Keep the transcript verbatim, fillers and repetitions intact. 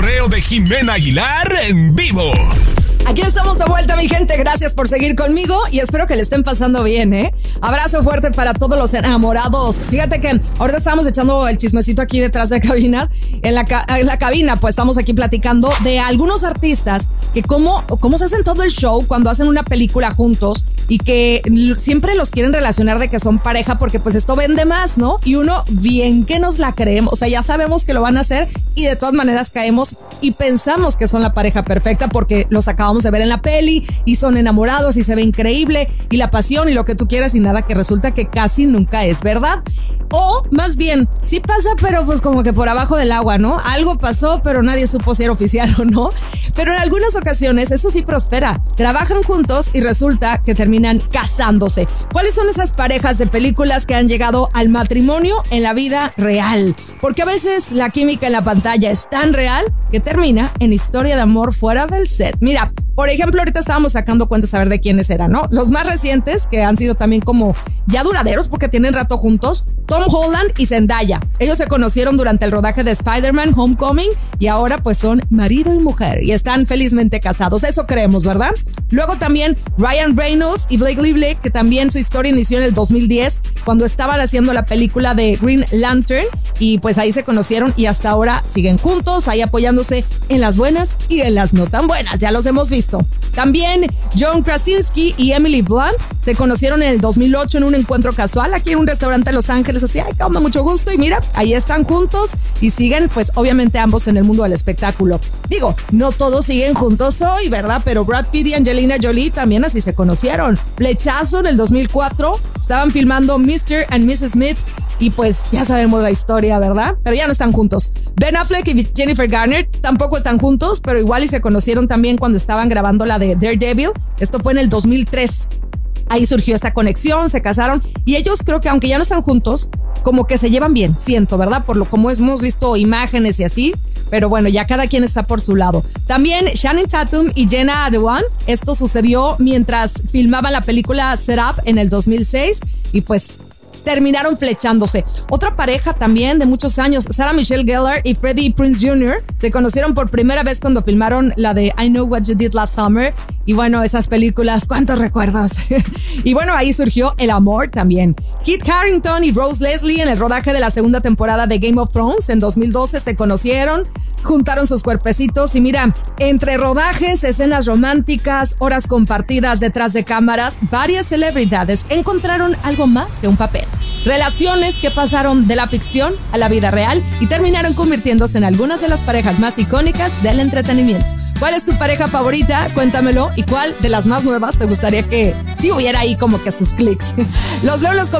cotorreo de Jimena Aguilar en vivo. Aquí estamos de vuelta, mi gente. Gracias por seguir conmigo y espero que le estén pasando bien, ¿eh? Abrazo fuerte para todos los enamorados. Fíjate que ahorita estamos echando el chismecito aquí detrás de cabina. En la, ca- en la cabina, pues estamos aquí platicando de algunos artistas que cómo, cómo se hacen todo el show cuando hacen una película juntos y que siempre los quieren relacionar de que son pareja porque pues esto vende más, ¿no? Y uno bien que nos la creemos. O sea, ya sabemos que lo van a hacer y de todas maneras caemos y pensamos que son la pareja perfecta porque los acabamos de ver en la peli y son enamorados y se ve increíble y la pasión y lo que tú quieras y nada, que resulta que casi nunca es verdad. O más bien, sí pasa, pero pues como que por abajo del agua, ¿no? Algo pasó, pero nadie supo si era oficial o no. Pero en algunas ocasiones eso sí prospera. Trabajan juntos y resulta que terminan casándose. ¿Cuáles son esas parejas de películas que han llegado al matrimonio en la vida real? Porque a veces la química en la pantalla es tan real que termina en historia de amor fuera del set. Mira, por ejemplo, ahorita estábamos sacando cuentas a ver de quiénes eran, ¿no? Los más recientes, que han sido también como ya duraderos porque tienen rato juntos, Tom Holland y Zendaya. Ellos se conocieron durante el rodaje de Spider-Man Homecoming y ahora pues son marido y mujer y están felizmente casados. Eso creemos, ¿verdad? Luego también Ryan Reynolds y Blake Lively, que también su historia inició en el dos mil diez cuando estaban haciendo la película de Green Lantern y pues ahí se conocieron y hasta ahora siguen juntos, ahí apoyándose en las buenas y en las no tan buenas. Ya los hemos visto. También John Krasinski y Emily Blunt se conocieron en el dos mil ocho en un encuentro casual aquí en un restaurante de Los Ángeles. Así, ay, qué onda, mucho gusto. Y mira, ahí están juntos y siguen, pues obviamente ambos en el mundo del espectáculo. Digo, no todos siguen juntos hoy, ¿verdad? Pero Brad Pitt y Angelina Jolie también así se conocieron. Flechazo en el dos mil cuatro, estaban filmando mister and missus Smith y pues ya sabemos la historia, ¿verdad? Pero ya no están juntos. Ben Affleck y Jennifer Garner tampoco están juntos, pero igual y se conocieron también cuando estaban grabando la de Daredevil. Esto fue en el dos mil tres. Ahí surgió esta conexión, se casaron y ellos creo que aunque ya no están juntos, como que se llevan bien, siento, ¿verdad? Por lo como hemos visto imágenes y así, pero bueno, ya cada quien está por su lado. También Channing Tatum y Jenna Dewan, esto sucedió mientras filmaban la película Set Up en el dos mil seis y pues terminaron flechándose. Otra pareja también de muchos años, Sarah Michelle Gellar y Freddie Prinze junior, se conocieron por primera vez cuando filmaron la de I Know What You Did Last Summer. Y bueno, esas películas, cuántos recuerdos. Y bueno, ahí surgió el amor también. Kit Harington y Rose Leslie en el rodaje de la segunda temporada de Game of Thrones en dos mil doce se conocieron, juntaron sus cuerpecitos y mira, entre rodajes, escenas románticas, horas compartidas detrás de cámaras, varias celebridades encontraron algo más que un papel. Relaciones que pasaron de la ficción a la vida real y terminaron convirtiéndose en algunas de las parejas más icónicas del entretenimiento. ¿Cuál es tu pareja favorita? Cuéntamelo. ¿Y cuál de las más nuevas te gustaría que sí hubiera ahí como que sus clics? Los leo en los comentarios.